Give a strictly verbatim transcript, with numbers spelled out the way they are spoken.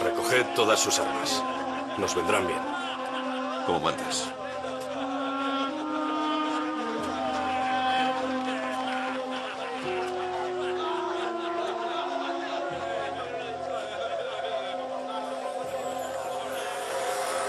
Recoged todas sus armas. Nos vendrán bien. Como mandas.